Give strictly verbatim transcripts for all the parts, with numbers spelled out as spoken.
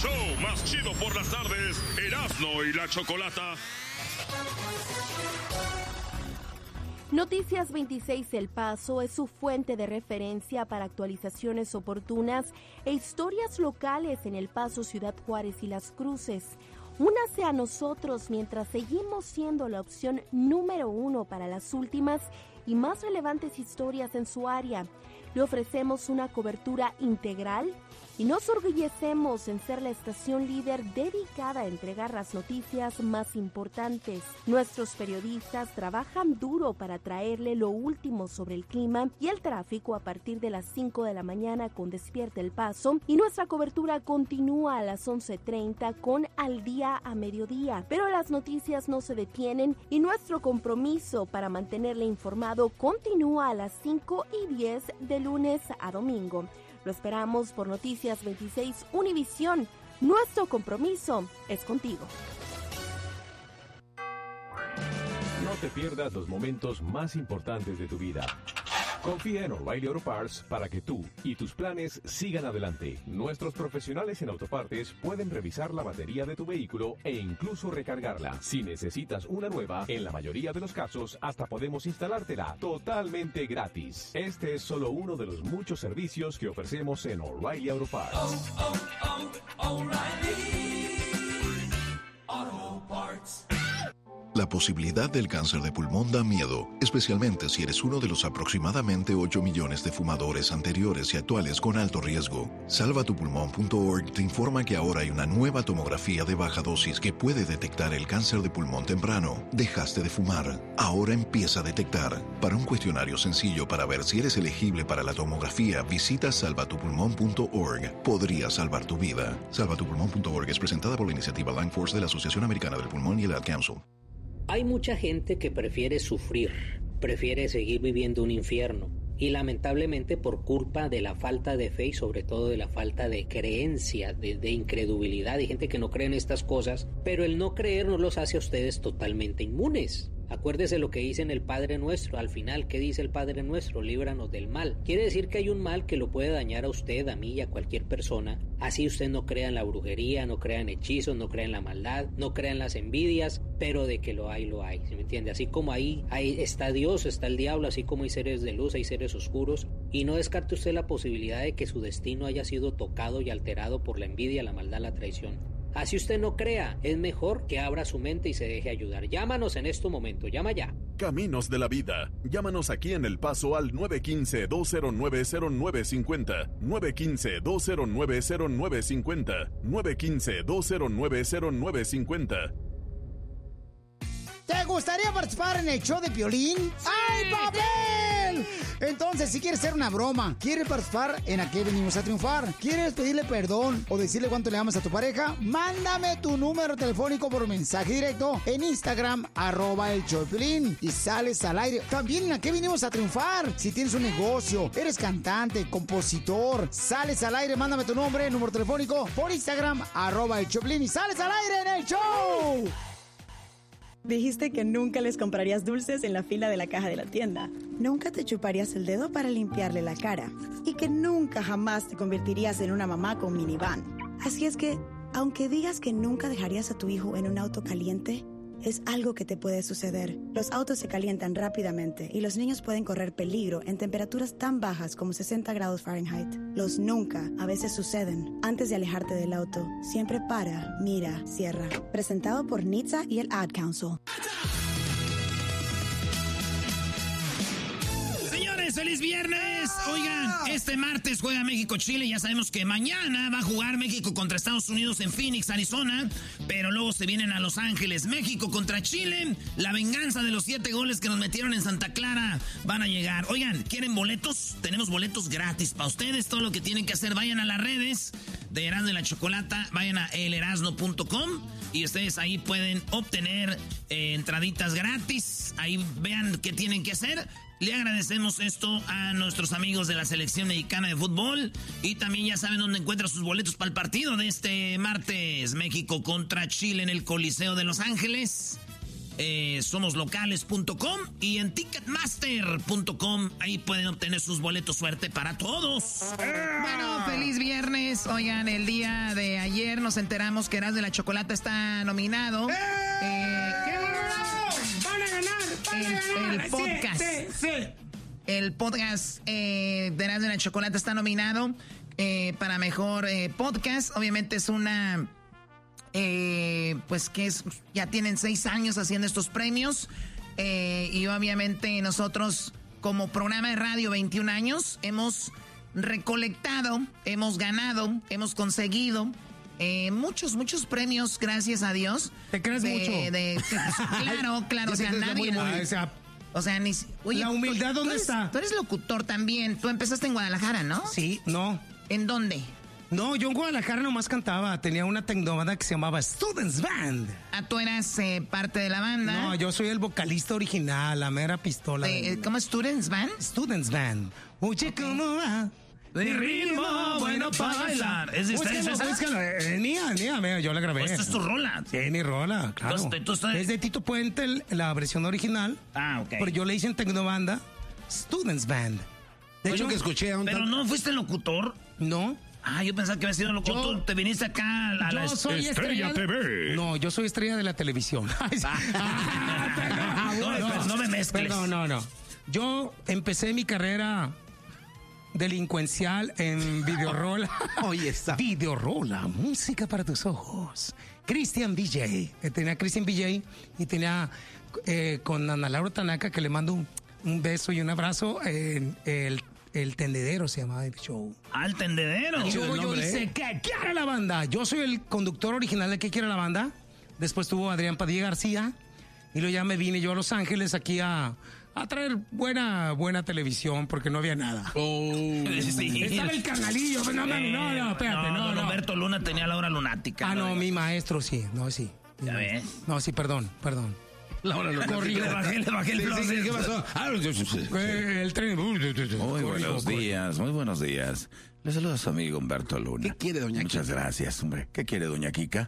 show más chido por las tardes, Erasmo y la Chocolata. Noticias veintiséis El Paso es su fuente de referencia para actualizaciones oportunas e historias locales en El Paso, Ciudad Juárez y Las Cruces. Únase a nosotros mientras seguimos siendo la opción número uno para las últimas y más relevantes historias en su área. Le ofrecemos una cobertura integral y nos orgullecemos en ser la estación líder dedicada a entregar las noticias más importantes. Nuestros periodistas trabajan duro para traerle lo último sobre el clima y el tráfico a partir de las cinco de la mañana con Despierta El Paso, y nuestra cobertura continúa a las once treinta con Al Día a Mediodía. Pero las noticias no se detienen y nuestro compromiso para mantenerle informado continúa a las cinco y diez de lunes a domingo. Lo esperamos por Noticias veintiséis Univisión. Nuestro compromiso es contigo. No te pierdas los momentos más importantes de tu vida. Confía en O'Reilly Auto Parts para que tú y tus planes sigan adelante. Nuestros profesionales en autopartes pueden revisar la batería de tu vehículo e incluso recargarla. Si necesitas una nueva, en la mayoría de los casos hasta podemos instalártela totalmente gratis. Este es solo uno de los muchos servicios que ofrecemos en O'Reilly Auto Parts. Oh, oh, oh, O'Reilly Auto Parts. La posibilidad del cáncer de pulmón da miedo, especialmente si eres uno de los aproximadamente ocho millones de fumadores anteriores y actuales con alto riesgo. salva tu pulmón punto org te informa que ahora hay una nueva tomografía de baja dosis que puede detectar el cáncer de pulmón temprano. Dejaste de fumar, ahora empieza a detectar. Para un cuestionario sencillo para ver si eres elegible para la tomografía, visita salva tu pulmón punto org. Podría salvar tu vida. salva tu pulmón punto org es presentada por la iniciativa Lung Force de la Asociación Americana del Pulmón y el Ad Council. Hay mucha gente que prefiere sufrir, prefiere seguir viviendo un infierno, y lamentablemente por culpa de la falta de fe y sobre todo de la falta de creencia, de, de incredulidad, hay gente que no cree en estas cosas, pero el no creer no los hace a ustedes totalmente inmunes. Acuérdese lo que dice en el Padre Nuestro, al final, ¿qué dice el Padre Nuestro? Líbranos del mal. Quiere decir que hay un mal que lo puede dañar a usted, a mí y a cualquier persona. Así usted no crea en la brujería, no crea en hechizos, no crea en la maldad, no crea en las envidias, pero de que lo hay, lo hay, ¿sí me entiende? Así como ahí, ahí está Dios, está el diablo, así como hay seres de luz, hay seres oscuros, y no descarte usted la posibilidad de que su destino haya sido tocado y alterado por la envidia, la maldad, la traición. Así usted no crea, es mejor que abra su mente y se deje ayudar. Llámanos en este momento, llama ya. Caminos de la Vida. Llámanos aquí en El Paso al nueve uno cinco, dos cero nueve, cero nueve cinco cero, nueve uno cinco, dos cero nueve, cero nueve cinco cero, nueve uno cinco, dos cero nueve, cero nueve cinco cero. ¿Te gustaría participar en el show de Piolín? ¡Ay, papel! Entonces, si quieres hacer una broma, quieres participar en A Qué Venimos a Triunfar, quieres pedirle perdón o decirle cuánto le amas a tu pareja, mándame tu número telefónico por mensaje directo en Instagram, arroba el show de Piolín, y sales al aire. También en A Qué Venimos a Triunfar. Si tienes un negocio, eres cantante, compositor, sales al aire, mándame tu nombre, número telefónico por Instagram, arroba el show de Piolín, y sales al aire en el show. Dijiste que nunca les comprarías dulces en la fila de la caja de la tienda. Nunca te chuparías el dedo para limpiarle la cara. Y que nunca jamás te convertirías en una mamá con minivan. Así es que, aunque digas que nunca dejarías a tu hijo en un auto caliente, es algo que te puede suceder. Los autos se calientan rápidamente y los niños pueden correr peligro en temperaturas tan bajas como sesenta grados Fahrenheit. Los nunca a veces suceden. Antes de alejarte del auto, siempre para, mira, cierra. Presentado por N H T S A y el Ad Council. Señores, feliz viernes. Oigan, este martes juega México-Chile. Ya sabemos que mañana va a jugar México contra Estados Unidos en Phoenix, Arizona. Pero luego se vienen a Los Ángeles. México contra Chile. La venganza de los siete goles que nos metieron en Santa Clara van a llegar. Oigan, ¿quieren boletos? Tenemos boletos gratis para ustedes. Todo lo que tienen que hacer, vayan a las redes de Erasmo y la Chocolata. Vayan a el erasmo punto com y ustedes ahí pueden obtener eh, entraditas gratis. Ahí vean qué tienen que hacer. Le agradecemos esto a nuestros amigos de la Selección Mexicana de Fútbol. Y también ya saben dónde encuentran sus boletos para el partido de este martes. México contra Chile en el Coliseo de Los Ángeles. eh, somos locales punto com y en ticketmaster punto com. Ahí pueden obtener sus boletos. Suerte para todos. Bueno, feliz viernes. Oigan, el día de ayer nos enteramos que Erasmo de la Chocolata está nominado. ¡Eh! Eh, ¡Van a ganar! ¡Van el, a ganar! el podcast. Sí, sí, sí. El podcast eh, de Erasmo de la Chocolata está nominado eh, para mejor eh, podcast. Obviamente es una... Eh, pues que es, ya tienen seis años haciendo estos premios eh, y obviamente nosotros como programa de radio veintiún años hemos recolectado, hemos ganado, hemos conseguido eh, muchos, muchos premios, gracias a Dios. ¿Te crees de, mucho? De, de, claro, claro, o sea, nadie... Muy, muy, o sea, o sea, ni... Oye, ¿la humildad tú, dónde tú eres, está? Tú eres locutor también, tú empezaste en Guadalajara, ¿no? Sí, no. ¿En dónde? No, yo en Guadalajara nomás cantaba. Tenía una tecnobanda que se llamaba Students Band. Ah, tú eras eh, parte de la banda. No, yo soy el vocalista original, la mera pistola. De, ¿Cómo es Students Band? Students Band. Oye, okay. ¿Cómo va? De ritmo bueno para bailar. ¿Es esta? ¿Es esta? Es mía, mía, mía, yo la grabé. ¿Esta es tu rola? Sí, mi rola, claro. Entonces, ¿tú estás... Es de Tito Puente, el, la versión original. Ah, ok. Pero yo le hice en tecnobanda Students Band. De hecho, que escuché a un... Pero tal... no fuiste locutor. No. Ah, yo pensaba que había sido locutor. Yo, te viniste acá a la yo soy estrella, estrella T V. No, yo soy estrella de la televisión. ah, ah, no, no, no me mezcles. Perdón, no, no. Yo empecé mi carrera delincuencial en Videorola. Oye, está. Videorola, música para tus ojos. Christian D J. Tenía Christian D J y tenía eh, con Ana Laura Tanaka, que le mando un, un beso y un abrazo en el El Tendedero se llamaba el show. Ah, el Tendedero. Y yo, yo hice ¿Qué quiere la banda? Yo soy el conductor original de ¿Qué quiere la banda? Después tuvo Adrián Padilla García. Y luego ya me vine yo a Los Ángeles aquí a, a traer buena buena televisión porque no había nada. Oh, sí. Estaba el carnalillo. No, no, no, no, espérate, no, no. no. Roberto Luna tenía la hora lunática. Ah, no, no mi maestro sí. No, sí. ¿Ya ves? No, sí, perdón, perdón. La hora lunática. Corrí, le bajé, le bajé el sí, sí, sí, ¿qué pasó? Ah, eh, el tren. Muy buenos días, muy buenos días. Le saluda a su amigo Humberto Luna. ¿Qué quiere, doña Muchas Kika? gracias, hombre. ¿Qué quiere, doña Kika?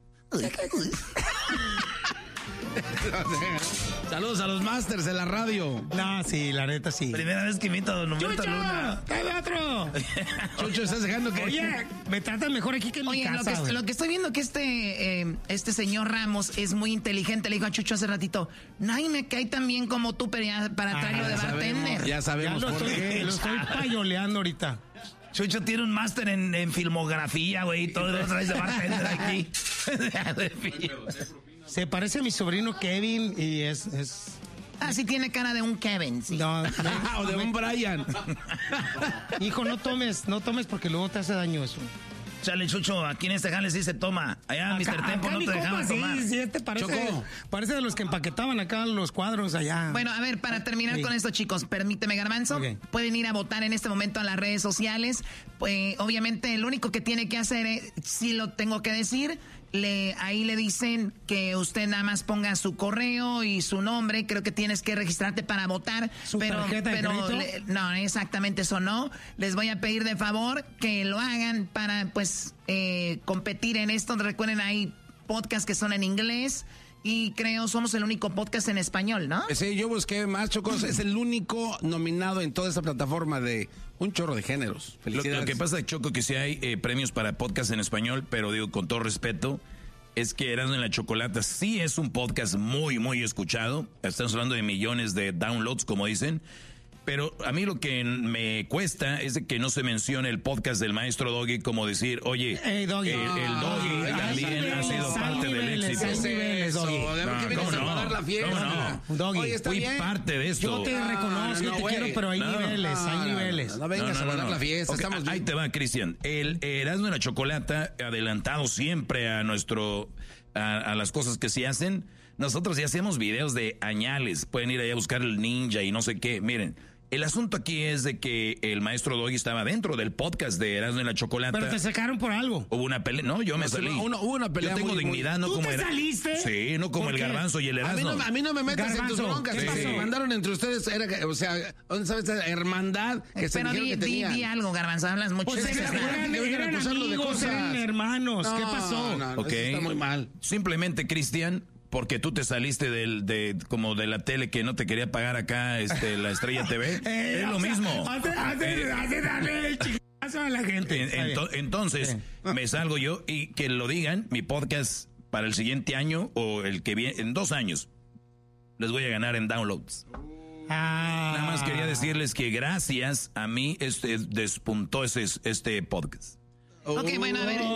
Saludos a los masters de la radio. No, sí, la neta sí. Primera vez que invito a don Humberto ¡Chucho! Luna. ¡Cállate otro! Chucho, estás dejando que... Oye, me tratan mejor aquí que en Oye, mi casa. Lo que, lo que estoy viendo que este eh, este señor Ramos es muy inteligente. Le dijo a Chucho hace ratito, nadie me cae tan bien como tú pero ya, para traerlo ah, de bartender. Ya sabemos ya lo por estoy, qué. Lo estoy payoleando ahorita. Chucho tiene un máster en, en filmografía, güey, y todo lo traes de bartender aquí. Se parece a mi sobrino Kevin y es... es... Ah, sí tiene cara de un Kevin, sí. No, no o de un Brian. Hijo, no tomes, no tomes porque luego te hace daño eso. Chale, Chucho, aquí en este jale sí se toma. Allá, mister Tempo, no te dejaban tomar. Sí, sí, este parece, Chocó. parece de los que empaquetaban acá los cuadros allá. Bueno, a ver, para terminar sí. con esto, chicos, permíteme, Garbanzo. Okay. Pueden ir a votar en este momento a las redes sociales. Pues, obviamente, lo único que tiene que hacer, es, si lo tengo que decir... Le, ahí le dicen que usted nada más ponga su correo y su nombre. Creo que tienes que registrarte para votar. ¿Su pero, tarjeta de pero crédito? Le, no, exactamente eso no. Les voy a pedir de favor que lo hagan para pues eh, competir en esto. Recuerden, hay podcasts que son en inglés. Y creo somos el único podcast en español, ¿no? Sí, yo busqué más, Chocos. Es el único nominado en toda esta plataforma de un chorro de géneros. Felicidades. Lo, lo que pasa, Choco, que sí hay eh, premios para podcast en español, pero digo, con todo respeto, es que Erasmo en la Chocolata sí es un podcast muy, muy escuchado. Estamos hablando de millones de downloads, como dicen. Pero a mí lo que me cuesta es de que no se mencione el podcast del maestro Doggy, como decir, oye, hey, Doggy. el, el Doggy ah, también ha sido parte del éxito. ¿Qué es eso? No, ¿cómo no? A dar la fiesta? ¿Cómo no? Doggy, oye, está Fui bien. parte de esto. Yo te ah, reconozco no, y te wey. quiero, pero hay no, niveles, no, hay niveles. No, no, no vengas no, no, a dar no. la fiesta. Okay, Estamos ahí te va, Cristian. El Erasmo de la Chocolata, adelantado siempre a nuestro, a, a las cosas que se hacen. Nosotros ya hacemos videos de añales. Pueden ir allá a buscar el ninja y no sé qué. Miren. El asunto aquí es de que el maestro Doggy estaba dentro del podcast de Erasmo y la Chocolata. Pero te sacaron por algo. Hubo una pelea. No, yo me no, salí. Una, hubo una pelea. Yo tengo muy, dignidad, muy... no ¿Tú como te era. saliste? Sí, no como el Garbanzo y el Erasmo. A mí no, a mí no me metas Garbanzo, en tus broncas. ¿qué Sí. pasó? Mandaron entre ustedes, era, o sea, ¿dónde sabes esa hermandad que se Pero dijeron di, que di, tenían? di algo, Garbanzo, hablas mucho. Pues de eran, eso. eran, eran, eran amigos, eran hermanos. No, ¿Qué pasó? No, no, okay. eso está muy mal. Simplemente, Cristian, porque tú te saliste del, de, como de la tele que no te quería pagar acá, este, la Estrella T V. Eh, es lo mismo. Hace, hace, hace darle el chingazo a la gente. En, ento, entonces, sí. me salgo yo y que lo digan, mi podcast para el siguiente año o el que viene, en dos años, les voy a ganar en downloads. Ah. Nada más quería decirles que gracias a mí este despuntó ese, este podcast. Ok, bueno, a ver.